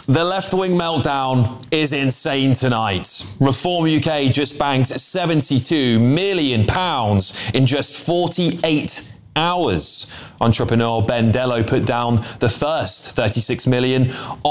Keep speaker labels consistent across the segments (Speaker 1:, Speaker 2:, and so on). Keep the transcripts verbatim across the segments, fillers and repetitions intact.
Speaker 1: The left-wing meltdown is insane tonight. Reform U K just banked seventy-two million pounds in just forty-eight hours. Entrepreneur Ben Dello put down the first thirty-six million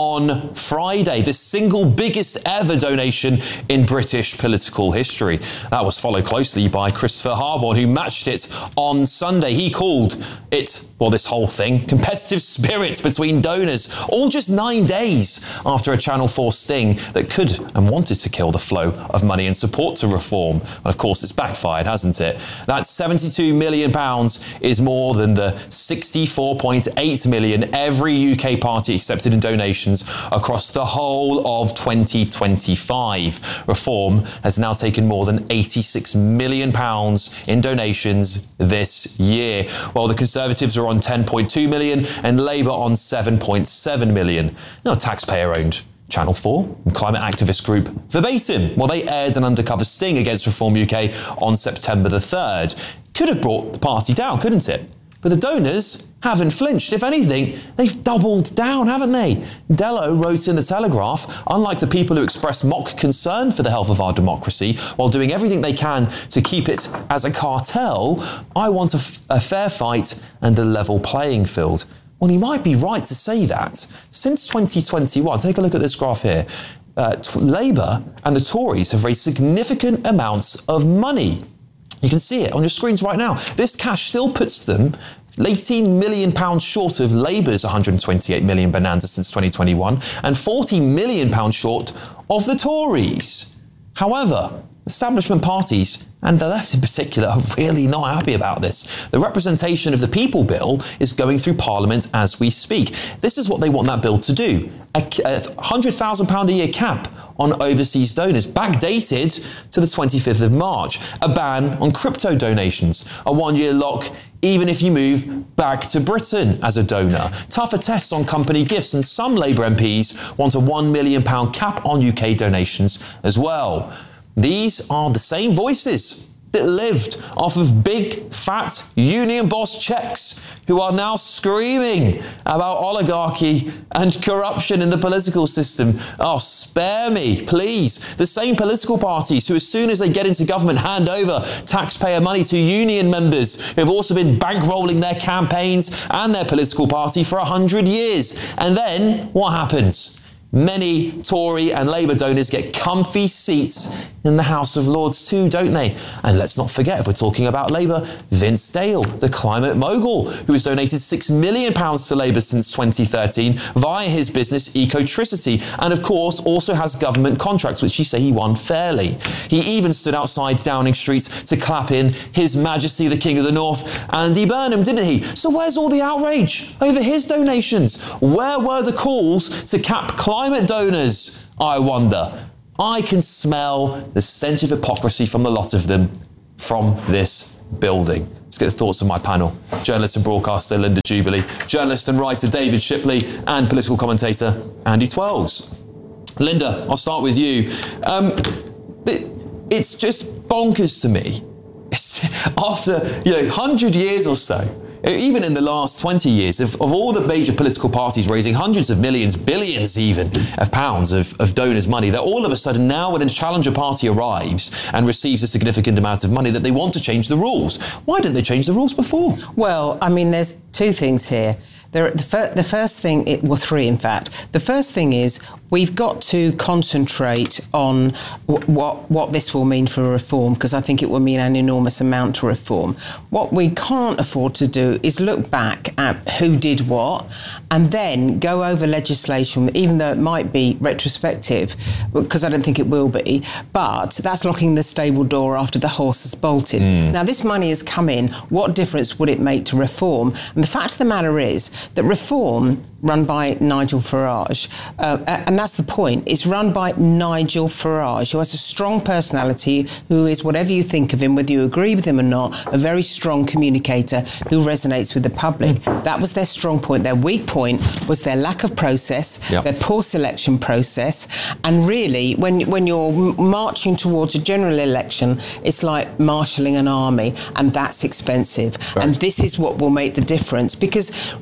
Speaker 1: on Friday, the single biggest ever donation in British political history. That was followed closely by Christopher Harborne, who matched it on Sunday. He called it, well, this whole thing, competitive spirit between donors, all just nine days after a Channel four sting that could and wanted to kill the flow of money and support to reform. And of course, it's backfired, hasn't it? That seventy-two million pounds is more than the sixty-four point eight million every U K party accepted in donations across the whole of twenty twenty-five. Reform has now taken more than eighty-six million pounds in donations this year, while the Conservatives are on ten point two million and Labour on seven point seven million. Now, taxpayer-owned Channel four and climate activist group Verbatim, well, they aired an undercover sting against Reform U K on September the third. Could have brought the party down, couldn't it? But the donors haven't flinched. If anything, they've doubled down, haven't they? Dello wrote in The Telegraph, unlike the people who express mock concern for the health of our democracy while doing everything they can to keep it as a cartel, I want a, f- a fair fight and a level playing field. Well, he might be right to say that. Since twenty twenty-one, take a look at this graph here. Uh, t- Labour and the Tories have raised significant amounts of money. You can see it on your screens right now. This cash still puts them eighteen million pounds short of Labour's one hundred twenty-eight million bonanza since twenty twenty-one and forty million pounds short of the Tories. However, establishment parties, and the left in particular, are really not happy about this. The representation of the people bill is going through Parliament as we speak. This is what they want that bill to do. A one hundred thousand pounds a year cap on overseas donors, backdated to the twenty-fifth of March. A ban on crypto donations. A one-year lock even if you move back to Britain as a donor. Tougher tests on company gifts, and some Labour M Ps want a one million pounds cap on U K donations as well. These are the same voices that lived off of big, fat union boss checks who are now screaming about oligarchy and corruption in the political system. Oh, spare me, please. The same political parties who, as soon as they get into government, hand over taxpayer money to union members who have also been bankrolling their campaigns and their political party for a hundred years. And then what happens? Many Tory and Labour donors get comfy seats in the House of Lords too, don't they? And let's not forget, if we're talking about Labour, Vince Dale, the climate mogul, who has donated six million pounds to Labour since twenty thirteen via his business Ecotricity, and of course also has government contracts, which you say he won fairly. He even stood outside Downing Street to clap in His Majesty the King of the North, Andy Burnham, didn't he? So where's all the outrage over his donations? Where were the calls to cap climate Climate donors, I wonder? I can smell the stench of hypocrisy from a lot of them from this building. Let's get the thoughts of my panel. Journalist and broadcaster Linda Jubilee, journalist and writer David Shipley, and political commentator Andy Twelves. Linda, I'll start with you. Um, it, it's just bonkers to me. It's, after you know, one hundred years or so, even in the last twenty years, of, of all the major political parties raising hundreds of millions, billions even, of pounds of, of donors' money, that all of a sudden now when a challenger party arrives and receives a significant amount of money, that they want to change the rules. Why didn't they change the rules before?
Speaker 2: Well, I mean, there's two things here. There, the, fir- the first thing, it, well, three in fact. The first thing is we've got to concentrate on w- what what this will mean for reform, because I think it will mean an enormous amount to reform. What we can't afford to do is look back at who did what and then go over legislation, even though it might be retrospective, because I don't think it will be, but that's locking the stable door after the horse has bolted. Mm. Now, this money has come in. What difference would it make to reform? And the fact of the matter is that reform, run by Nigel Farage, uh, and that's the point, it's run by Nigel Farage, who has a strong personality, who is, whatever you think of him, whether you agree with him or not, a very strong communicator who resonates with the public. Mm. That was their strong point. Their weak point was their lack of process, yep. their poor selection process, and really, when, when you're marching towards a general election, it's like marshalling an army, and that's expensive. Right. And this is what will make the difference, because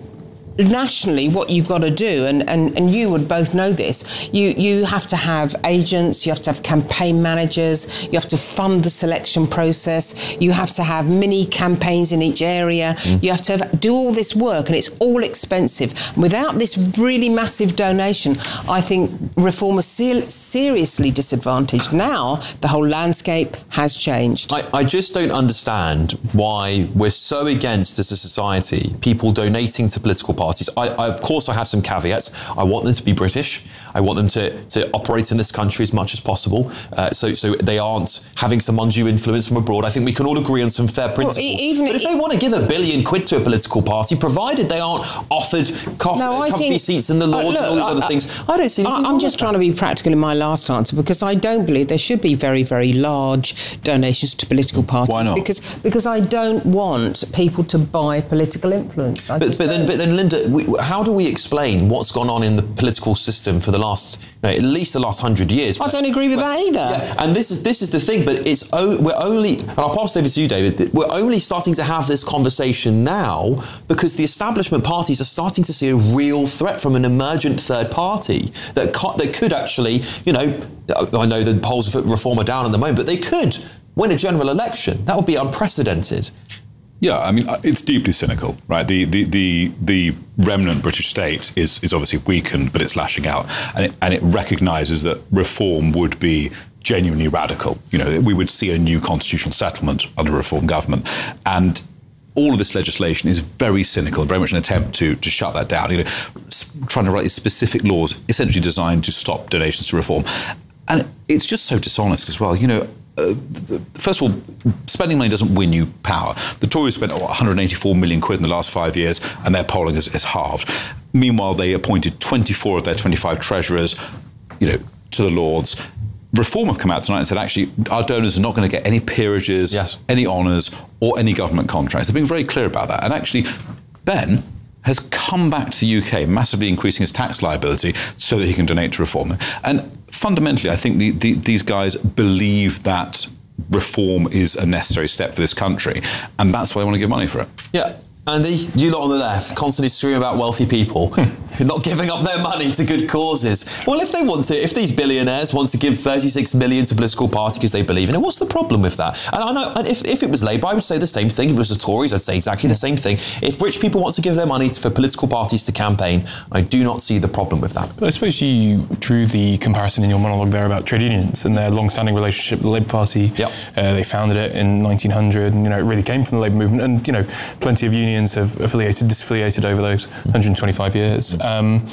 Speaker 2: nationally, what you've got to do, and, and, and you would both know this, you, you have to have agents, you have to have campaign managers, you have to fund the selection process, you have to have mini campaigns in each area, mm. you have to have, do all this work, and it's all expensive. Without this really massive donation, I think Reform is ser- seriously disadvantaged. Now, the whole landscape has changed.
Speaker 1: I, I just don't understand why we're so against, as a society, people donating to political parties. I, I, of course, I have some caveats. I want them to be British. I want them to, to operate in this country as much as possible, uh, so so they aren't having some undue influence from abroad. I think we can all agree on some fair principles. Well, even but if e- they want to give a billion quid to a political party, provided they aren't offered cof- no, comfy think, seats in the Lords uh, look, and all these I, other I, things, I don't see anything
Speaker 2: I'm just trying
Speaker 1: that.
Speaker 2: to be practical in my last answer, because I don't believe there should be very, very large donations to political parties.
Speaker 1: Why not?
Speaker 2: Because because I don't want people to buy political influence. I
Speaker 1: but, but then, but then, Linda, we, how do we explain what's gone on in the political system for the last, you know, at least the last hundred years?
Speaker 2: I don't agree with
Speaker 1: but,
Speaker 2: that either.
Speaker 1: Yeah, and this is this is the thing. But it's we're only, and I'll pass over to you, David. We're only starting to have this conversation now because the establishment parties are starting to see a real threat from an emergent third party that co- that could actually, you know, I know the polls for Reform are down at the moment, but they could win a general election. That would be unprecedented.
Speaker 3: Yeah, I mean, it's deeply cynical, right? The the the, the remnant British state is, is obviously weakened, but it's lashing out, and it, and it recognises that reform would be genuinely radical. You know, we would see a new constitutional settlement under a Reform government, and all of this legislation is very cynical, very much an attempt to to shut that down. You know, trying to write these specific laws essentially designed to stop donations to reform, and it's just so dishonest as well. You know. Uh, first of all, spending money doesn't win you power. The Tories spent what, one hundred eighty-four million quid in the last five years, and their polling has, has halved. Meanwhile, they appointed twenty-four of their twenty-five treasurers, you know, to the Lords. Reform have come out tonight and said, actually, our donors are not going to get any peerages,
Speaker 1: yes.
Speaker 3: any honours, or any government contracts. They've been very clear about that. And actually, Ben has come back to the U K, massively increasing his tax liability so that he can donate to Reform. And fundamentally, I think the, the, these guys believe that reform is a necessary step for this country, and that's why they want to give money for it.
Speaker 1: Yeah. Andy, you lot on the left constantly screaming about wealthy people not giving up their money to good causes. Well, if they want to, if these billionaires want to give thirty-six million to a political party because they believe in it, what's the problem with that? And I know, and if, if it was Labour, I would say the same thing. If it was the Tories, I'd say exactly the same thing. If rich people want to give their money to, for political parties to campaign, I do not see the problem with that.
Speaker 4: But I suppose you drew the comparison in your monologue there about trade unions and their long-standing relationship with the Labour Party.
Speaker 1: Yep.
Speaker 4: Uh, they founded it in nineteen hundred, and you know it really came from the Labour movement. And you know, plenty of unions have affiliated, disaffiliated over those one hundred twenty-five years. Um,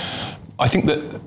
Speaker 4: I think that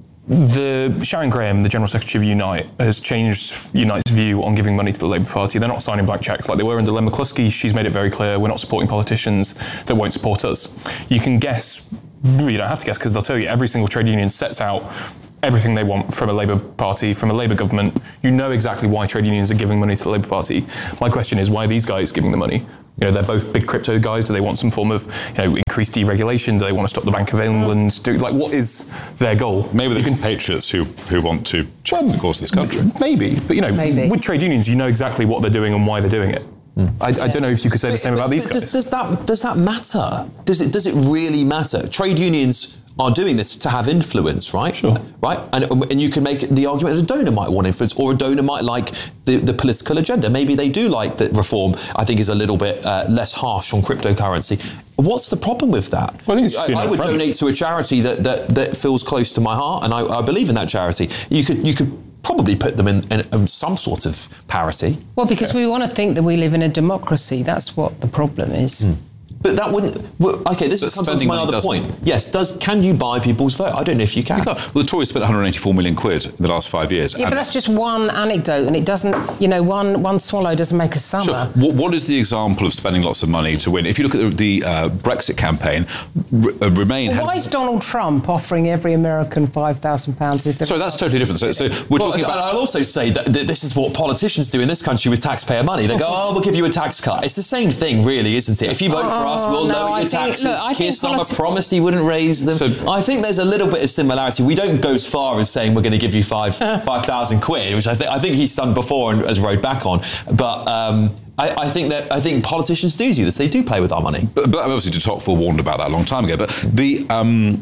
Speaker 4: the Sharon Graham, the General Secretary of Unite, has changed Unite's view on giving money to the Labour Party. They're not signing blank cheques like they were under Len McCluskey. She's made it very clear we're not supporting politicians that won't support us. You can guess, you don't have to guess because they'll tell you every single trade union sets out everything they want from a Labour Party, from a Labour government. You know exactly why trade unions are giving money to the Labour Party. My question is, why are these guys giving the money? You know, they're both big crypto guys. Do they want some form of, you know, increased deregulation? Do they want to stop the Bank of England? Do, like, what is their goal?
Speaker 3: Maybe they're compatriots who, who want to change well, the course of this country.
Speaker 4: Maybe, but you know,
Speaker 2: maybe.
Speaker 4: With trade unions, you know exactly what they're doing and why they're doing it. Mm. I, I don't know if you could say the same about these guys.
Speaker 1: Does, does that does that matter? Does it does it really matter? Trade unions are doing this to have influence, right?
Speaker 4: Sure.
Speaker 1: Right? And and you can make the argument that a donor might want influence, or a donor might like the, the political agenda. Maybe they do like that reform, I think, is a little bit uh, less harsh on cryptocurrency. What's the problem with that?
Speaker 4: Well, I, think it's
Speaker 1: I, I would
Speaker 4: friendly.
Speaker 1: donate to a charity that, that, that feels close to my heart, and I, I believe in that charity. You could you could probably put them in, in, in some sort of parity.
Speaker 2: Well, because we want to think that we live in a democracy. That's what the problem is.
Speaker 1: Mm. But that wouldn't... Well, OK, this comes on to my other point. Yes, does can you buy people's vote? I don't know if you can.
Speaker 3: You well, the Tories spent one hundred eighty-four million quid in the last five years.
Speaker 2: Yeah, but that's just one anecdote, and it doesn't, you know, one one swallow doesn't make a summer.
Speaker 3: Sure. What, what is the example of spending lots of money to win? If you look at the, the uh, Brexit campaign, R- uh, Remain...
Speaker 2: Well,
Speaker 3: had,
Speaker 2: why is Donald Trump offering every American five thousand pounds if they're...
Speaker 3: Sorry, that's totally different. So, so we're
Speaker 1: well,
Speaker 3: talking about...
Speaker 1: I'll also say that this is what politicians do in this country with taxpayer money. They go, oh, we'll give you a tax cut. It's the same thing, really, isn't it? If you vote for us. We'll
Speaker 2: no,
Speaker 1: lower
Speaker 2: I
Speaker 1: your
Speaker 2: think-
Speaker 1: taxes.
Speaker 2: look, I
Speaker 1: Keir
Speaker 2: think
Speaker 1: Starmer
Speaker 2: politi-
Speaker 1: promised he wouldn't raise them.
Speaker 3: So-
Speaker 1: I think there's a little bit of similarity. We don't go as far as saying we're going to give you five five thousand quid, which I think I think he's done before and has rode back on. But um, I, I think that I think politicians do do this. They do play with our money.
Speaker 3: But, but obviously, de Tocqueville warned about that a long time ago. But the um,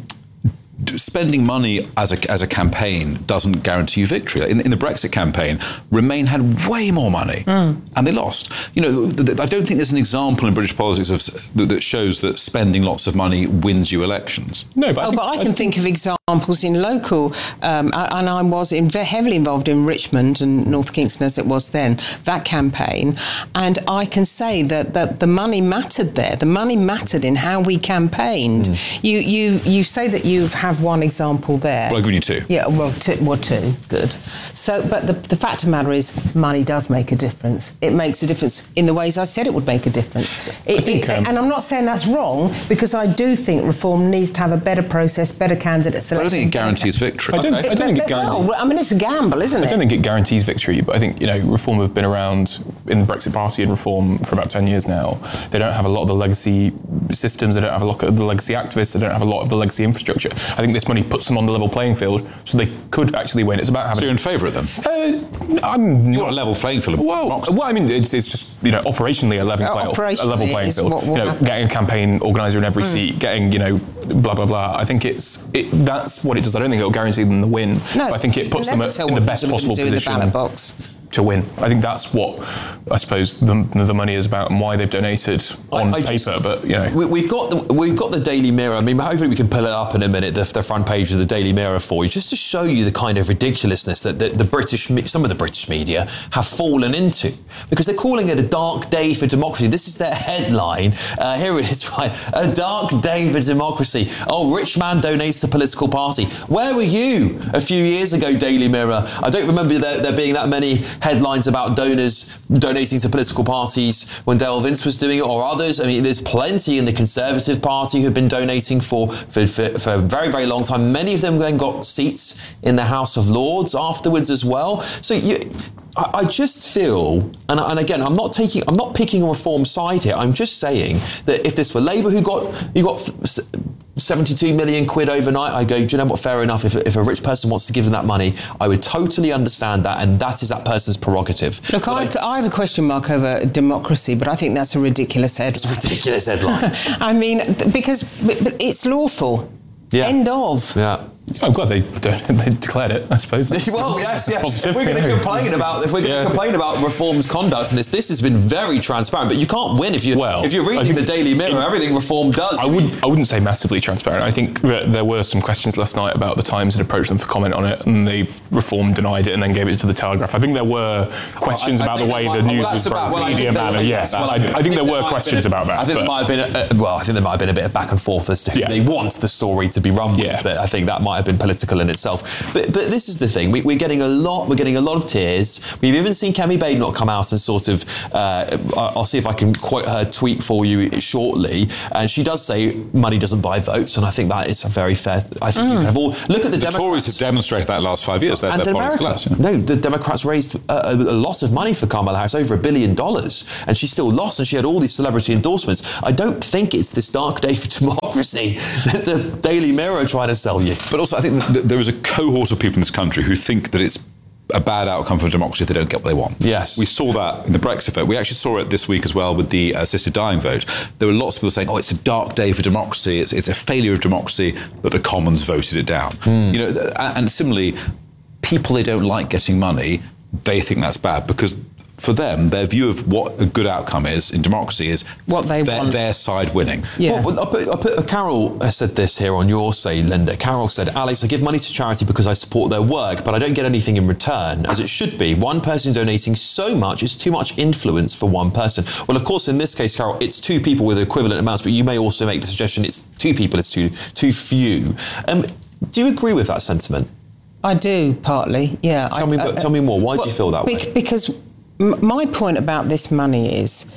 Speaker 3: spending money as a as a campaign doesn't guarantee you victory. In, in the Brexit campaign, Remain had way more money, mm. and they lost. You know, th- th- I don't think there's an example in British politics of, that, that shows that spending lots of money wins you elections.
Speaker 4: No, but I,
Speaker 2: Oh,
Speaker 4: think,
Speaker 2: but I can think of examples in local, um, and I was in, heavily involved in Richmond and North Kingston as it was then, that campaign, and I can say that, that the money mattered there. The money mattered in how we campaigned. Mm. You, you, you say that you have one example there.
Speaker 3: Well, I'll give you two.
Speaker 2: Yeah, well, two, well, two, good. So, but the, the fact of the matter is, money does make a difference. It makes a difference in the ways I said it would make a difference. It,
Speaker 4: I think,
Speaker 2: it,
Speaker 4: um,
Speaker 2: and I'm not saying that's wrong, because I do think reform needs to have a better process, better candidate selection.
Speaker 3: I don't think it guarantees victory.
Speaker 4: I don't,
Speaker 3: Okay.
Speaker 4: I don't think it guarantees.
Speaker 2: Well, I mean, it's a gamble, isn't it?
Speaker 4: I don't think it guarantees victory, but I think, you know, Reform have been around in the Brexit Party and Reform for about ten years now. They don't have a lot of the legacy systems, they don't have a lot of the legacy activists, they don't have a lot of the legacy infrastructure. I think this money puts them on the level playing field, so they could actually win. It's about having...
Speaker 3: So you're in favour of them?
Speaker 4: Uh, I'm
Speaker 3: You want a level playing field?
Speaker 4: Well, well, I mean, it's, it's just, you know, operationally a level,
Speaker 2: Uh,
Speaker 4: play, a level
Speaker 2: operationally
Speaker 4: playing
Speaker 2: is
Speaker 4: field.
Speaker 2: what will
Speaker 4: you know,
Speaker 2: happen.
Speaker 4: getting a campaign organiser in every mm. seat, getting, you know, blah, blah, blah. I think it's it, that's what it does. I don't think it'll guarantee them the win.
Speaker 2: No,
Speaker 4: but I think it puts them
Speaker 2: never
Speaker 4: at,
Speaker 2: tell
Speaker 4: in the
Speaker 2: what
Speaker 4: best
Speaker 2: people are
Speaker 4: possible
Speaker 2: gonna do in the
Speaker 4: position
Speaker 2: ballot box.
Speaker 4: to win. I think that's what, I suppose, the, the money is about and why they've donated on
Speaker 1: I, I
Speaker 4: paper.
Speaker 1: just,
Speaker 4: but, you know.
Speaker 1: We, we've got the we've got the Daily Mirror. I mean, hopefully we can pull it up in a minute, the, the front page of the Daily Mirror for you, just to show you the kind of ridiculousness that the, the British, some of the British media have fallen into, because they're calling it a dark day for democracy. This is their headline. Uh, here it is, right? A dark day for democracy. Oh, rich man donates to political party. Where were you a few years ago, Daily Mirror? I don't remember there, there being that many headlines about donors donating to political parties when Dale Vince was doing it, or others. I mean, there's plenty in the Conservative Party who've been donating for, for, for, for a very, very long time. Many of them then got seats in the House of Lords afterwards as well. So you... I, I just feel, and, and again, I'm not taking, I'm not picking a Reform side here. I'm just saying that if this were Labour who got, you got seventy-two million quid overnight, I go, do you know what? Fair enough. If, if a rich person wants to give them that money, I would totally understand that, and that is that person's prerogative.
Speaker 2: Look, I've, I have a question mark over democracy, but I think that's a ridiculous headline.
Speaker 1: It's a ridiculous headline.
Speaker 2: I mean, th- because but, but it's lawful.
Speaker 1: Yeah.
Speaker 2: End of.
Speaker 1: Yeah.
Speaker 4: I'm glad they they declared it, I suppose. That's,
Speaker 1: Well,
Speaker 4: that's,
Speaker 1: yes,
Speaker 4: that's
Speaker 1: yeah.
Speaker 4: positive,
Speaker 1: If we're going
Speaker 4: you
Speaker 1: to
Speaker 4: know.
Speaker 1: complain about if we're going to
Speaker 4: Yeah.
Speaker 1: complain about Reform's conduct in this, this has been very transparent. But you can't win if you
Speaker 4: Well,
Speaker 1: if you're
Speaker 4: I
Speaker 1: reading
Speaker 4: think
Speaker 1: the Daily Mirror.
Speaker 4: in-
Speaker 1: Everything Reform does.
Speaker 4: I would I wouldn't say massively transparent. I think that there were some questions last night about the Times had approached them for comment on it, and the Reform denied it and then gave it to the Telegraph. I think there were questions
Speaker 1: I- I
Speaker 4: about the
Speaker 1: think
Speaker 4: way
Speaker 1: there
Speaker 4: the
Speaker 1: might-
Speaker 4: news
Speaker 1: well,
Speaker 4: was
Speaker 1: that's about-
Speaker 4: broken,
Speaker 1: well, I
Speaker 4: media
Speaker 1: think there-
Speaker 4: manner. Yeah,
Speaker 1: yes,
Speaker 4: that-
Speaker 1: well,
Speaker 4: I, I think there
Speaker 1: there
Speaker 4: were
Speaker 1: might have
Speaker 4: questions
Speaker 1: been a-
Speaker 4: about that.
Speaker 1: I think
Speaker 4: but-
Speaker 1: there might have been a, a, well, I think there might have been a bit of back and forth as to who
Speaker 4: Yeah.
Speaker 1: they want the story to be run with.
Speaker 4: Yeah.
Speaker 1: But I think that might have been political in itself. But but this is the thing: we, we're getting a lot. We're getting a lot of tears. We've even seen Kemi Badenoch come out and sort of. Uh, I'll see if I can quote her tweet for you shortly. And she does say money doesn't buy votes, and I think that is a very fair. I think you have all look at the,
Speaker 3: The
Speaker 1: Democrats.
Speaker 3: Tories have demonstrated that last five years. Their,
Speaker 1: And
Speaker 3: their
Speaker 1: America,
Speaker 3: politics collapse.
Speaker 1: no, the Democrats raised a, a, a lot of money for Kamala Harris, over a billion dollars, and she still lost, and she had all these celebrity endorsements. I don't think it's this dark day for democracy that the Daily Mirror are trying to sell you.
Speaker 3: But also, I think that there is a cohort of people in this country who think that it's a bad outcome for democracy if they don't get what they want.
Speaker 1: Yes.
Speaker 3: We saw that in the Brexit vote. We actually saw it this week as well with the assisted dying vote. There were lots of people saying, oh, it's a dark day for democracy, it's, it's a failure of democracy that the Commons voted it down. Mm. You know, and similarly, people they don't like getting money, they think that's bad because for them, their view of what a good outcome is in democracy is
Speaker 2: What they
Speaker 3: their,
Speaker 2: want.
Speaker 3: their side winning.
Speaker 2: Yeah.
Speaker 1: Well, I put, I put, Carol said this here on your say, Linda. Carol said, Alex, I give money to charity because I support their work, but I don't get anything in return, as it should be. One person donating so much is too much influence for one person. Well, of course, in this case, Carol, it's two people with equivalent amounts, but you may also make the suggestion it's two people, it's too, too few. Um, do you agree with that sentiment?
Speaker 2: I do, partly, yeah.
Speaker 1: Tell
Speaker 2: I,
Speaker 1: me,
Speaker 2: I,
Speaker 1: tell me more. Why
Speaker 2: well,
Speaker 1: do you feel that
Speaker 2: be-
Speaker 1: way?
Speaker 2: Because m- my point about this money is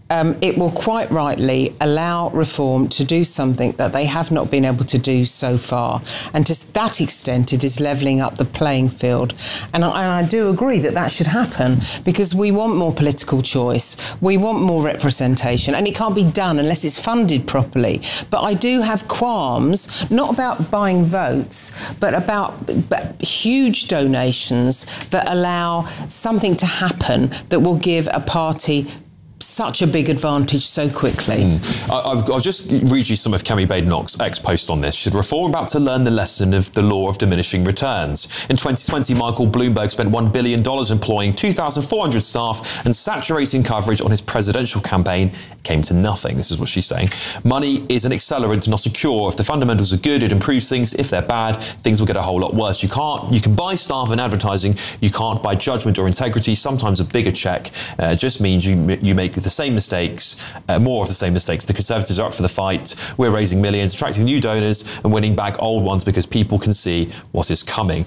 Speaker 2: um, it will quite rightly allow Reform to do something that they have not been able to do so far. And to that extent, it is levelling up the playing field. And I, and I do agree that that should happen, because we want more political choice. We want more representation. And it can't be done unless it's funded properly. But I do have qualms, not about buying votes, but about but huge donations that allow something to happen that will give a party such a big advantage so quickly.
Speaker 1: Mm. I, I've, I'll just read you some of Kemi Badenoch's ex-post on this. Should Reform about to learn the lesson of the law of diminishing returns? In twenty twenty, Michael Bloomberg spent one billion dollars employing two thousand four hundred staff and saturating coverage on his presidential campaign. It came to nothing. This is what she's saying. Money is an accelerant, not a cure. If the fundamentals are good, it improves things. If they're bad, things will get a whole lot worse. You can't, you can buy staff and advertising. You can't buy judgment or integrity. Sometimes a bigger check uh, just means you, you make the same mistakes, uh, more of the same mistakes. The Conservatives are up for the fight. We're raising millions, attracting new donors and winning back old ones because people can see what is coming.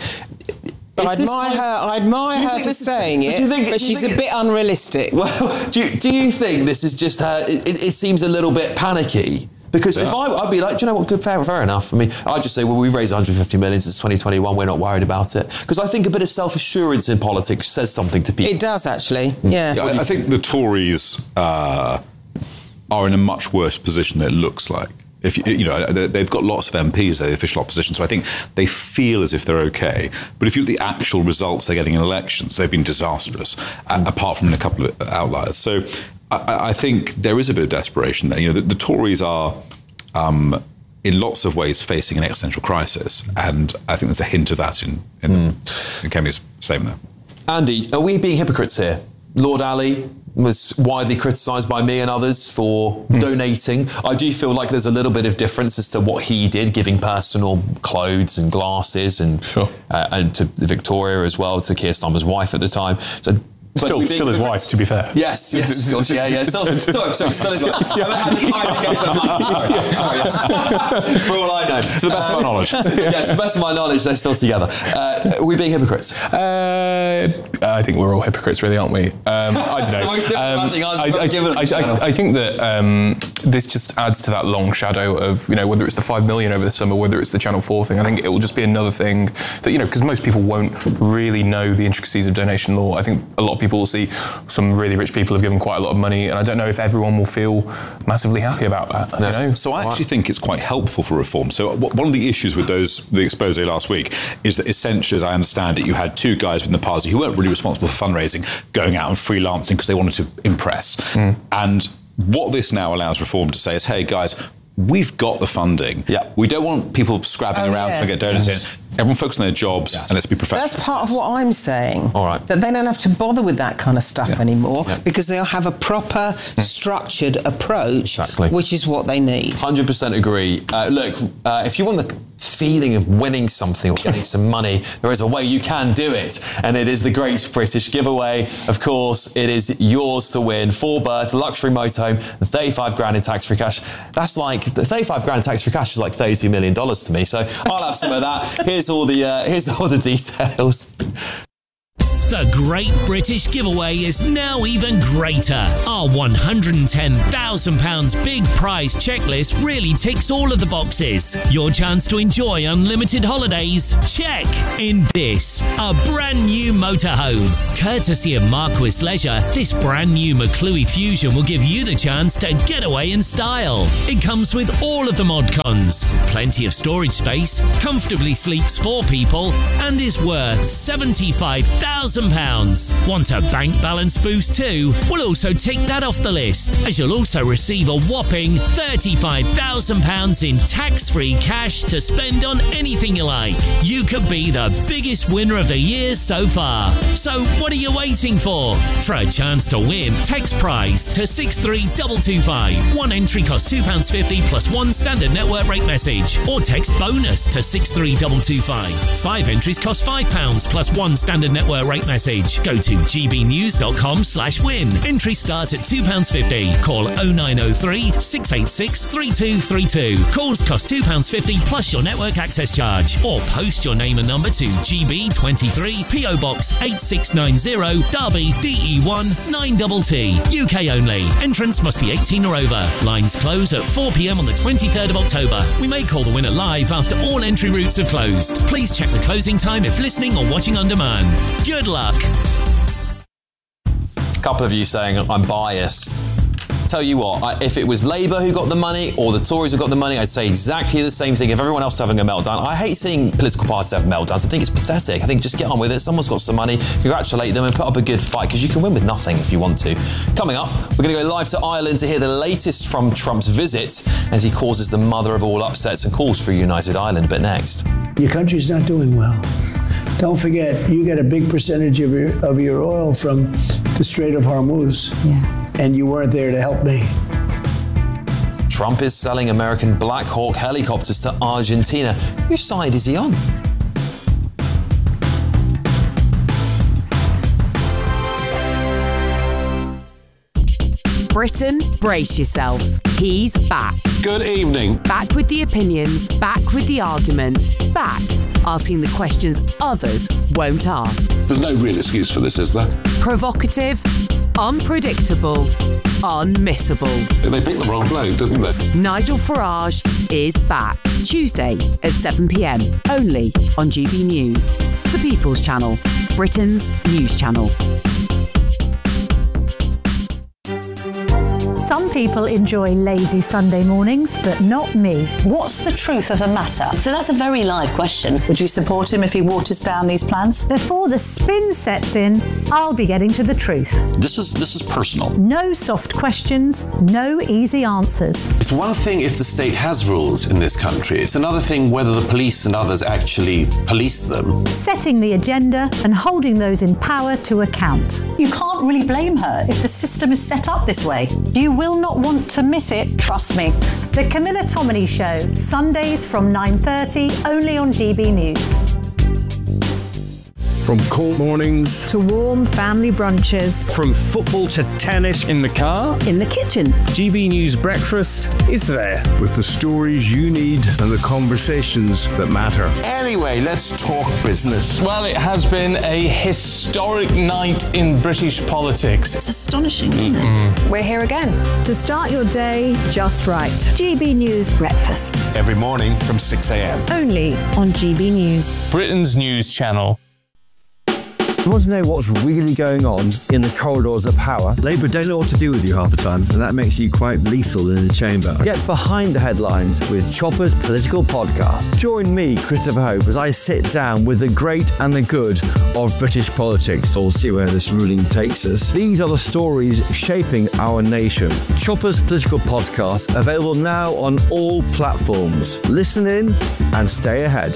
Speaker 2: I admire her, I admire her for saying it, think, but she's a bit unrealistic.
Speaker 1: Well, do you, do you think this is just her, it, it seems a little bit panicky? Because yeah. if I, I'd be like, do you know what, good, fair, fair enough. I mean, I'd just say, well, we've raised one hundred fifty million since twenty twenty-one, we're not worried about it. Because I think a bit of self-assurance in politics says something to people.
Speaker 2: It does, actually, yeah.
Speaker 3: yeah I, I think the Tories uh, are in a much worse position than it looks like. If you, you know, they've got lots of M Ps, they're the official opposition, so I think they feel as if they're okay. But if you look at the actual results they're getting in elections, they've been disastrous, mm. apart from in a couple of outliers. So I, I think there is a bit of desperation there. You know, the, the Tories are, um, in lots of ways, facing an existential crisis, and I think there's a hint of that in, in, mm. in Kemi's statement there.
Speaker 1: Andy, are we being hypocrites here? Lord Ali was widely criticised by me and others for mm. donating. I do feel like there's a little bit of difference as to what he did, giving personal clothes and glasses and
Speaker 4: sure.
Speaker 1: uh, and to Victoria as well, to Keir Starmer's wife at the time. So.
Speaker 4: Still, still his wife, to be fair.
Speaker 1: Yes, yes, of course, yeah, yeah. Still, sorry, sorry, still his wife. I haven't had the time to get the money. Sorry, sorry, yes. For all I know.
Speaker 3: To the best uh, of my knowledge.
Speaker 1: Yes, to the best of my knowledge, they're still together. Uh, are we being hypocrites?
Speaker 4: Uh, I think we're all hypocrites, really, aren't we? Um, I don't know. Um, I, I, I, I think that um, this just adds to that long shadow of, you know, whether it's the five million over the summer, whether it's the Channel four thing. I think it will just be another thing that, you know, because most people won't really know the intricacies of donation law. I think a lot of people will see some really rich people have given quite a lot of money, and I don't know if everyone will feel massively happy about that.
Speaker 3: No.
Speaker 4: You know?
Speaker 3: So I actually think it's quite helpful for Reform. So one of the issues with those the expose last week is that essentially, as I understand it, you had two guys within the party who weren't really responsible for fundraising going out and freelancing because they wanted to impress. Mm. And what this now allows Reform to say is, hey guys, we've got the funding.
Speaker 1: Yeah.
Speaker 3: We don't want people scrabbing
Speaker 2: oh,
Speaker 3: around
Speaker 2: yeah.
Speaker 3: trying to get donors
Speaker 1: yes.
Speaker 3: in. Everyone focus on their jobs yes. and let's be professional.
Speaker 2: That's part of what I'm saying.
Speaker 1: All right.
Speaker 2: That they don't have to bother with that kind of stuff
Speaker 3: yeah.
Speaker 2: anymore
Speaker 1: yeah.
Speaker 2: because they'll have a proper, structured approach,
Speaker 1: exactly.
Speaker 2: which is what they need.
Speaker 1: one hundred percent agree. Uh, look, uh, if you want the feeling of winning something or getting some money, there is a way you can do it, and it is the Great British Giveaway. Of course, it is yours to win. Four berth, luxury motorhome, and thirty-five grand in tax-free cash. That's like, thirty-five grand in tax-free cash is like thirty-two million dollars to me, so I'll have some of that. Here's all the, uh, here's all the details.
Speaker 5: The Great British Giveaway is now even greater. Our one hundred ten thousand pounds big prize checklist really ticks all of the boxes. Your chance to enjoy unlimited holidays? Check. In this, a brand new motorhome. Courtesy of Marquis Leisure, this brand new McClue Fusion will give you the chance to get away in style. It comes with all of the mod cons, plenty of storage space, comfortably sleeps four people, and is worth seventy-five thousand pounds. Want a bank balance boost too? We'll also take that off the list, as you'll also receive a whopping thirty-five thousand pounds in tax-free cash to spend on anything you like. You could be the biggest winner of the year so far. So what are you waiting for? For a chance to win, text prize to six three two two five. One entry costs two pounds fifty plus one standard network rate message, or text bonus to six three two two five. Five entries cost five pounds plus one standard network rate message. message. Go to gbnews.com slash win. Entries start at two pounds fifty. Call oh nine oh three, six eight six, three two three two. Calls cost two pounds fifty plus your network access charge. Or post your name and number to G B twenty-three, P O Box eight six nine zero, Derby, D E one nine T T. U K only. Entrance must be eighteen or over. Lines close at four p.m. on the twenty-third of October. We may call the winner live after all entry routes have closed. Please check the closing time if listening or watching on demand. Good luck.
Speaker 1: A couple of you saying I'm biased. Tell you what, I, if it was Labour who got the money or the Tories who got the money, I'd say exactly the same thing if everyone else was having a meltdown. I hate seeing political parties have meltdowns. I think it's pathetic. I think just get on with it. Someone's got some money, congratulate them and put up a good fight, because you can win with nothing if you want to. Coming up, we're going to go live to Ireland to hear the latest from Trump's visit as he causes the mother of all upsets and calls for a united Ireland. But next.
Speaker 6: Your country's not doing well. Don't forget, you get a big percentage of your, of your oil from the Strait of Hormuz. Yeah. And you weren't there to help me.
Speaker 1: Trump is selling American Black Hawk helicopters to Argentina. Whose side is he on?
Speaker 7: Britain, brace yourself. He's back.
Speaker 8: Good evening.
Speaker 7: Back with the opinions, back with the arguments, back asking the questions others won't ask.
Speaker 8: There's no real excuse for this, is there?
Speaker 7: Provocative, unpredictable, unmissable.
Speaker 8: They picked the wrong bloke, didn't they?
Speaker 7: Nigel Farage is back. Tuesday at seven p.m. only on G B News. The People's Channel, Britain's news channel.
Speaker 9: Some people enjoy lazy Sunday mornings, but not me.
Speaker 10: What's the truth of the matter?
Speaker 11: So that's a very live question.
Speaker 10: Would you support him if he waters down these plans?
Speaker 9: Before the spin sets in, I'll be getting to the truth.
Speaker 8: This is this is personal.
Speaker 9: No soft questions, no easy answers.
Speaker 12: It's one thing if the state has rules in this country. It's another thing whether the police and others actually police them.
Speaker 9: Setting the agenda and holding those in power to account.
Speaker 10: You can't really blame her if the system is set up this way. You will not want to miss it, trust me.
Speaker 9: The Camilla Tominey Show, Sundays from nine thirty, only on G B News.
Speaker 13: From cold mornings
Speaker 9: to warm family brunches.
Speaker 13: From football to tennis in the car.
Speaker 9: In the kitchen.
Speaker 13: G B News Breakfast is there. With the stories you need and the conversations that matter.
Speaker 8: Anyway, let's talk business.
Speaker 4: Well, it has been a historic night in British politics.
Speaker 10: It's astonishing, isn't it?
Speaker 7: Mm. We're here again.
Speaker 9: To start your day just right. G B News Breakfast.
Speaker 8: Every morning from six a.m.
Speaker 9: Only on G B News.
Speaker 4: Britain's news channel.
Speaker 14: You want to know what's really going on in the corridors of power? Labour don't know what to do with you half the time, and that makes you quite lethal in the chamber. Get behind the headlines with Chopper's Political Podcast. Join me, Christopher Hope, as I sit down with the great and the good of British politics. We'll see where this ruling takes us. These are the stories shaping our nation. Chopper's Political Podcast, available now on all platforms. Listen in and stay ahead.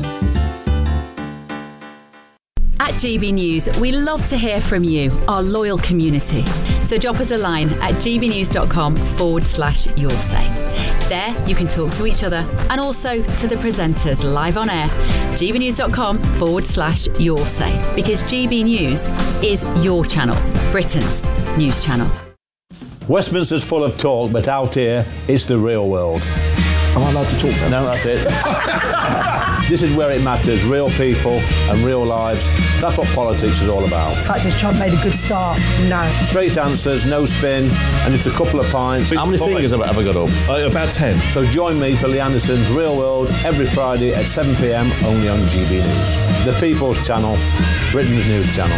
Speaker 15: At G B News, we love to hear from you, our loyal community. So drop us a line at gbnews.com forward slash your say. There, you can talk to each other and also to the presenters live on air. gbnews.com forward slash your say. Because G B News is your channel, Britain's news channel.
Speaker 16: Westminster's full of talk, but out here, it's the real world. Am I allowed to talk now? No, that's it. This is where it matters, real people and real lives. That's what politics is all about.
Speaker 9: In fact, has Trump made a good start? No.
Speaker 16: Straight answers, no spin, and just a couple of pints.
Speaker 17: How many fingers have I ever got up?
Speaker 16: Uh, about ten. So join me for Lee Anderson's Real World every Friday at seven p.m. only on G B News. The People's Channel, Britain's news channel.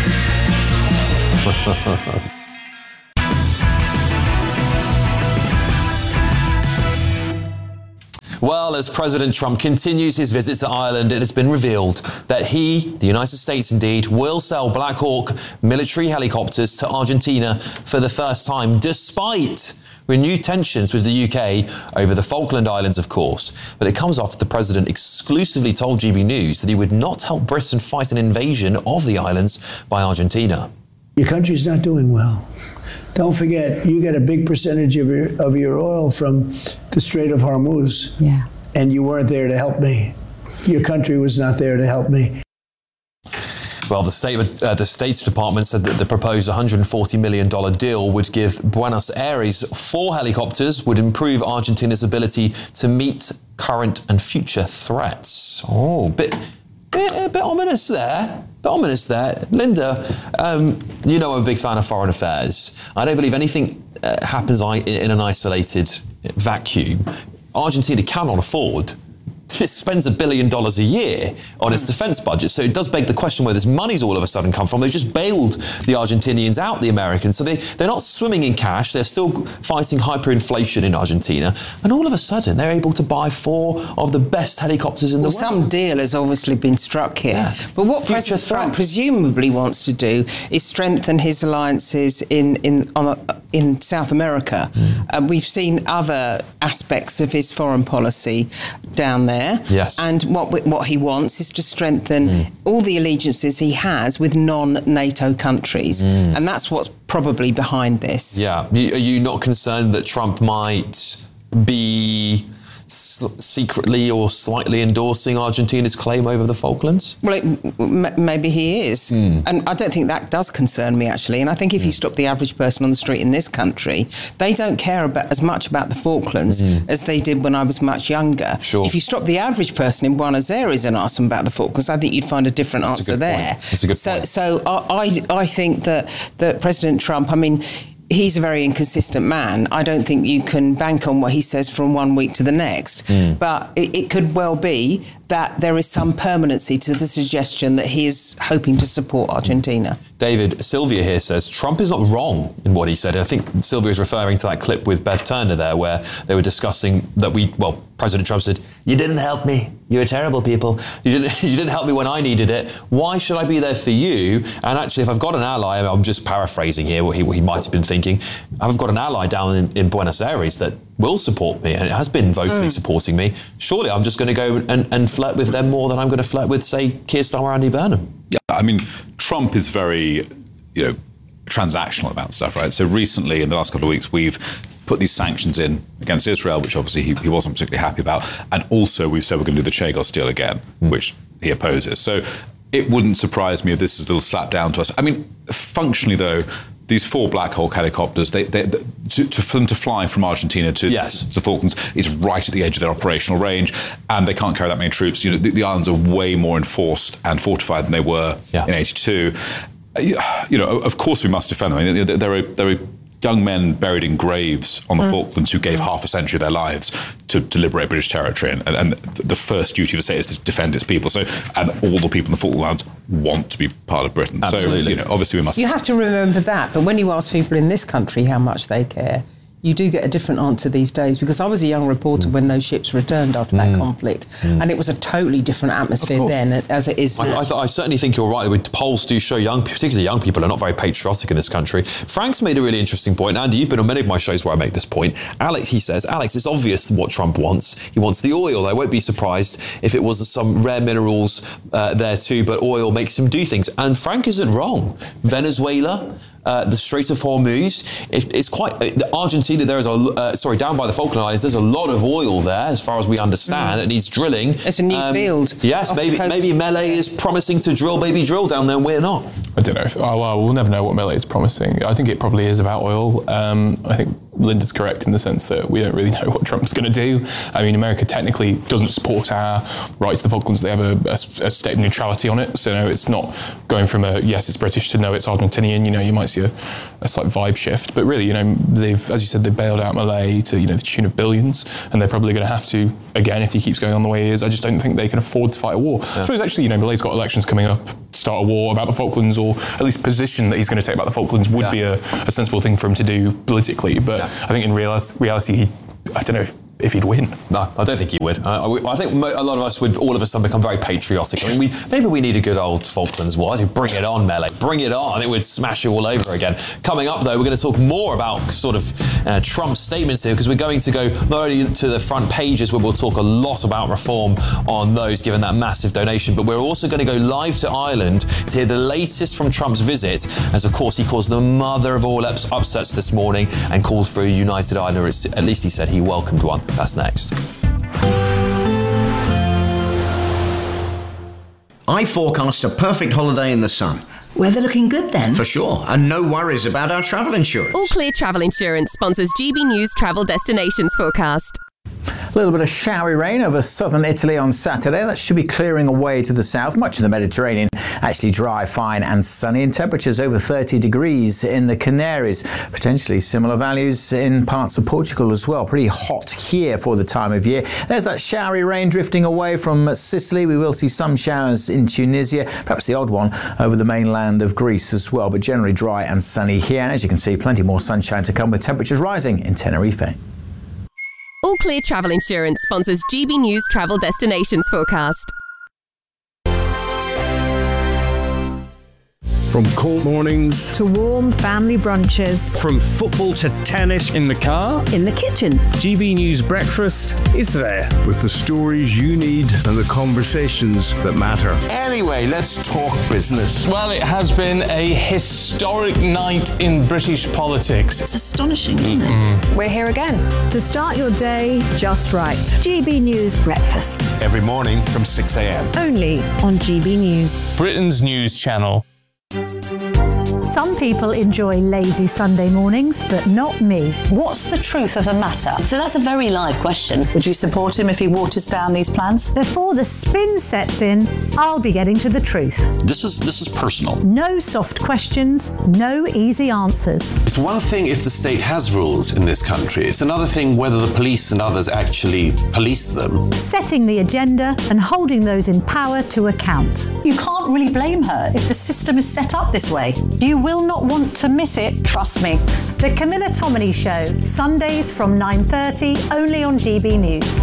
Speaker 1: Well, as President Trump continues his visit to Ireland, it has been revealed that he, the United States indeed, will sell Black Hawk military helicopters to Argentina for the first time, despite renewed tensions with the U K over the Falkland Islands, of course. But it comes after the president exclusively told G B News that he would not help Britain fight an invasion of the islands by Argentina.
Speaker 6: Your country's not doing well. Don't forget, you get a big percentage of your, of your oil from the Strait of Hormuz.
Speaker 2: Yeah.
Speaker 6: And you weren't there to help me. Your country was not there to help me.
Speaker 1: Well, the state uh, the State's Department said that the proposed one hundred forty million dollars deal would give Buenos Aires four helicopters, would improve Argentina's ability to meet current and future threats. Oh, bit, bit, a bit ominous there. Bit ominous there. Linda, um, you know I'm a big fan of foreign affairs. I don't believe anything uh, happens in an isolated vacuum. Argentina cannot afford it spends a billion dollars a year on its defence budget. So it does beg the question where this money's all of a sudden come from. They've just bailed the Argentinians out, the Americans. So they, they're not swimming in cash. They're still fighting hyperinflation in Argentina. And all of a sudden, they're able to buy four of the best helicopters in
Speaker 2: well,
Speaker 1: the world.
Speaker 2: Some deal has obviously been struck here. Yeah. But what Future President threat. Trump presumably wants to do is strengthen his alliances in, in, on a, in South America. Mm. Uh, we've seen other aspects of his foreign policy down there.
Speaker 1: Yes.
Speaker 2: And what what he wants is to strengthen mm. all the allegiances he has with non-NATO countries. Mm. And that's what's probably behind this.
Speaker 1: Yeah. Are you not concerned that Trump might be secretly or slightly endorsing Argentina's claim over the Falklands?
Speaker 2: Well, it, m- maybe he is. Mm. And I don't think that does concern me, actually. And I think if mm. you stop the average person on the street in this country, they don't care about, as much about the Falklands mm. as they did when I was much younger.
Speaker 1: Sure.
Speaker 2: If you stop the average person in Buenos Aires and ask them about the Falklands, I think you'd find a different
Speaker 1: That's
Speaker 2: answer
Speaker 1: a good
Speaker 2: there.
Speaker 1: Point. That's a good
Speaker 2: so,
Speaker 1: point.
Speaker 2: So I, I, I think that, that President Trump, I mean, he's a very inconsistent man. I don't think you can bank on what he says from one week to the next. Mm. But it, it could well be that there is some permanency to the suggestion that he is hoping to support Argentina.
Speaker 1: David, Sylvia here says Trump is not wrong in what he said. I think Sylvia is referring to that clip with Bev Turner there where they were discussing that we, well, President Trump said, you didn't help me. You're terrible people. You didn't, you didn't help me when I needed it. Why should I be there for you? And actually, if I've got an ally, I'm just paraphrasing here what he, what he might have been thinking. I've got an ally down in, in Buenos Aires that will support me and it has been vocally mm. supporting me. Surely I'm just going to go and, and flirt with them more than I'm going to flirt with, say, Keir Starmer and Andy Burnham.
Speaker 3: Yeah, I mean, Trump is very, you know, transactional about stuff, right? So recently, in the last couple of weeks, we've put these sanctions in against Israel, which obviously he, he wasn't particularly happy about. And also we've said we're going to do the Chagos deal again, mm. which he opposes. So it wouldn't surprise me if this is a little slap down to us. I mean, functionally, though, these four Black Hawk helicopters, they, they, they, to, to, for them to fly from Argentina to,
Speaker 1: yes.
Speaker 3: to the Falklands is right at the edge of their operational range, and they can't carry that many troops. You know, the, the islands are way more enforced and fortified than they were
Speaker 1: yeah.
Speaker 3: in eighty-two. You know, of course we must defend them. I mean, there are, there are young men buried in graves on the mm. Falklands who gave half a century of their lives to, to liberate British territory, and, and the first duty of the state is to defend its people. So, and all the people in the Falklands want to be part of Britain.
Speaker 1: Absolutely.
Speaker 3: So, you know, obviously we must.
Speaker 2: You have to remember that, but when you ask people in this country how much they care, you do get a different answer these days, because I was a young reporter mm. when those ships returned after that mm. conflict, mm. and it was a totally different atmosphere then as it is now.
Speaker 1: I, I, th- I certainly think you're right. Polls do show young, particularly young people, are not very patriotic in this country. Frank's made a really interesting point. Andy, you've been on many of my shows where I make this point. Alex, he says, Alex, it's obvious what Trump wants. He wants the oil. I won't be surprised if it was some rare minerals uh, there too, but oil makes him do things. And Frank isn't wrong. Venezuela, Uh, the Strait of Hormuz, it, it's quite uh, Argentina. There is a uh, sorry down by the Falkland Islands. There's a lot of oil there, as far as we understand. Mm. It needs drilling.
Speaker 2: It's a new um, field.
Speaker 1: Yes, maybe maybe Milei is promising to drill baby drill down there, and we're not.
Speaker 4: I don't know. If, oh, well, we'll never know what Milei is promising. I think it probably is about oil. Um, I think Linda's correct in the sense that we don't really know what Trump's going to do. I mean, America technically doesn't support our right to the Falklands. They have a, a, a state of neutrality on it. So no, it's not going from a yes, it's British to no, it's Argentinian. You know, you might see a, a slight vibe shift. But really, you know, they've, as you said, they've bailed out Milei to, you know, the tune of billions. And they're probably going to have to, again, if he keeps going on the way he is. I just don't think they can afford to fight a war. Yeah. I suppose actually, you know, Milei's got elections coming up, start a war about the Falklands, or at least position that he's going to take about the Falklands would yeah. be a, a sensible thing for him to do politically. But yeah. I think in reality, reality he, I don't know if, if he'd win.
Speaker 1: No, I don't think he would. Uh, I think a lot of us would, all of a sudden, become very patriotic. I mean, we, maybe we need a good old Falklands war. Bring it on, Milei. Bring it on. I think we'd smash it all over again. Coming up, though, we're going to talk more about sort of uh, Trump's statements here, because we're going to go not only to the front pages, where we'll talk a lot about reform on those, given that massive donation, but we're also going to go live to Ireland to hear the latest from Trump's visit, as, of course, he calls the mother of all ups- upsets this morning and calls for a united Ireland, or at least he said he welcomed one. That's next.
Speaker 17: I forecast a perfect holiday in the sun.
Speaker 18: Weather looking good then?
Speaker 17: For sure, and no worries about our travel insurance.
Speaker 19: All Clear Travel Insurance sponsors G B News Travel Destinations Forecast.
Speaker 20: A little bit of showery rain over southern Italy on Saturday. That should be clearing away to the south. Much of the Mediterranean actually dry, fine and sunny, and temperatures over thirty degrees in the Canaries. Potentially similar values in parts of Portugal as well. Pretty hot here for the time of year. There's that showery rain drifting away from Sicily. We will see some showers in Tunisia, perhaps the odd one over the mainland of Greece as well, but generally dry and sunny here. And as you can see, plenty more sunshine to come with temperatures rising in Tenerife.
Speaker 19: All Clear Travel Insurance sponsors G B News Travel Destinations Forecast.
Speaker 13: From cold mornings
Speaker 21: to warm family brunches.
Speaker 13: From football to tennis in the car.
Speaker 21: In the kitchen.
Speaker 13: G B News Breakfast is there. With the stories you need and the conversations that matter.
Speaker 8: Anyway, let's talk business.
Speaker 4: Well, it has been a historic night in British politics.
Speaker 18: It's astonishing, isn't it?
Speaker 21: We're here again to start your day just right.
Speaker 10: G B News Breakfast.
Speaker 8: Every morning from six a.m.
Speaker 21: Only on G B News.
Speaker 4: Britain's news channel.
Speaker 9: Some people enjoy lazy Sunday mornings, but not me. What's the truth of the matter?
Speaker 11: So that's a very live question.
Speaker 10: Would you support him if he waters down these plans?
Speaker 9: Before the spin sets in, I'll be getting to the truth.
Speaker 8: This is this is personal.
Speaker 9: No soft questions, no easy answers.
Speaker 12: It's one thing if the state has rules in this country. It's another thing whether the police and others actually police them.
Speaker 9: Setting the agenda and holding those in power to account.
Speaker 10: You can't really blame her if the system is set up this way.
Speaker 9: You will not want to miss it, trust me. The Camilla Tominey Show, Sundays from nine thirty, only on G B News.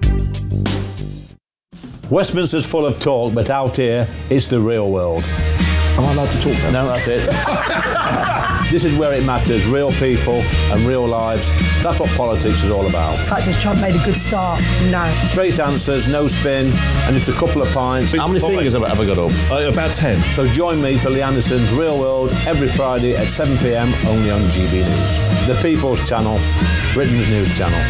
Speaker 16: Westminster's full of talk, but out here, it's the real world.
Speaker 6: Am I allowed to talk now?
Speaker 16: No, that's it. This is where it matters, real people and real lives. That's what politics is all about.
Speaker 22: In fact, has Trump made a good start? No.
Speaker 16: Straight answers, no spin, and just a couple of pints.
Speaker 3: How many fingers have I ever got up?
Speaker 16: Uh, about ten. So join me for Lee Anderson's Real World every Friday at seven p.m. only on G B News. The People's Channel, Britain's news channel.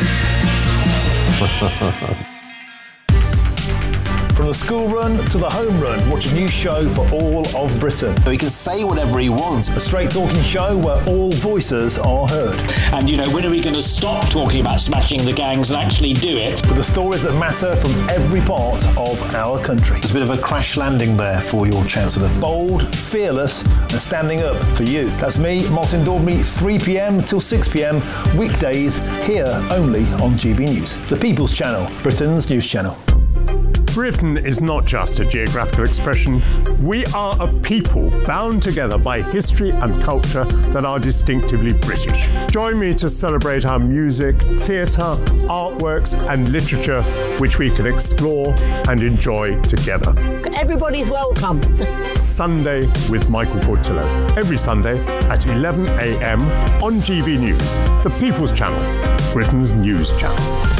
Speaker 23: From the school run to the home run, watch a new show for all of Britain.
Speaker 8: So he can say whatever he wants.
Speaker 23: A straight talking show where all voices are heard.
Speaker 24: And, you know, when are we going to stop talking about smashing the gangs and actually do it?
Speaker 23: With the stories that matter from every part of our country.
Speaker 24: There's a bit of a crash landing there for your Chancellor.
Speaker 23: Bold, fearless and standing up for you. That's me, Martin Daubney, three p.m. till six p.m. weekdays here only on G B News. The People's Channel, Britain's news channel.
Speaker 25: Britain is not just a geographical expression. We are a people bound together by history and culture that are distinctively British. Join me to celebrate our music, theatre, artworks and literature, which we can explore and enjoy together.
Speaker 22: Everybody's welcome.
Speaker 25: Sunday with Michael Portillo. Every Sunday at eleven a.m. on G B News, the People's Channel, Britain's news channel.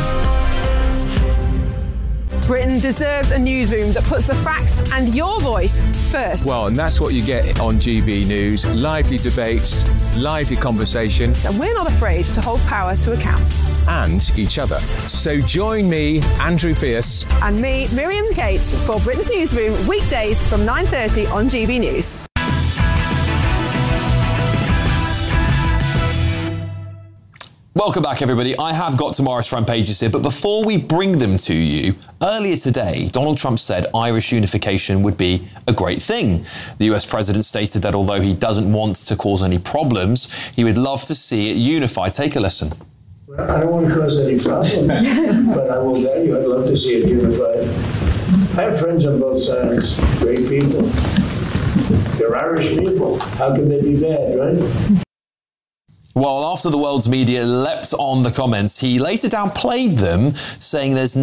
Speaker 21: Britain deserves a newsroom that puts the facts and your voice first.
Speaker 26: Well, and that's what you get on G B News. Lively debates, lively conversation.
Speaker 21: And we're not afraid to hold power to account.
Speaker 26: And each other. So join me, Andrew Pierce.
Speaker 21: And me, Miriam Cates, for Britain's Newsroom, weekdays from nine thirty on G B News.
Speaker 1: Welcome back, everybody. I have got tomorrow's front pages here, but before we bring them to you, earlier today, Donald Trump said Irish unification would be a great thing. The U S president stated that although he doesn't want to cause any problems, he would love to see it unified. Take a listen.
Speaker 6: I don't want to cause any problems, but I will tell you, I'd love to see it unified. I have friends on both sides, great people. They're Irish people. How can they be bad, right?
Speaker 1: Well, after the world's media leapt on the comments, he later downplayed them, saying there's